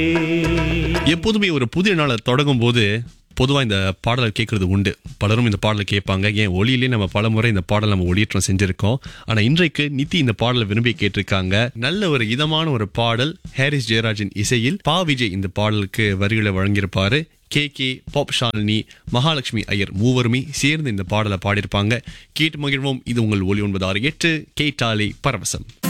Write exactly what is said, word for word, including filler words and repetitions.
எப்போதுமே ஒரு புதிய நாளை தொடங்கும் போது பொதுவா இந்த பாடலை கேட்கறது உண்டு. பலரும் இந்த பாடலை கேட்பாங்க. ஏன் ஒளியிலே நம்ம பல முறை இந்த பாடல் நம்ம ஒளியேற்றம் செஞ்சிருக்கோம். ஆனா இன்றைக்கு நித்தி இந்த பாடலை விரும்பி கேட்டிருக்காங்க. நல்ல ஒரு இதமான ஒரு பாடல். ஹாரிஸ் ஜெயராஜின் இசையில் பா விஜய் இந்த பாடலுக்கு வரிகளை வழங்கியிருப்பாரு. K K pop Shalini, Mahalakshmi Iyer மூவருமே சேர்ந்து இந்த பாடலை பாடியிருப்பாங்க. கேட்டு மகிழ்வோம். இது உங்கள் ஒலி ஒன்பது ஆறு எட்டு கேட்டாலே பரவசம்.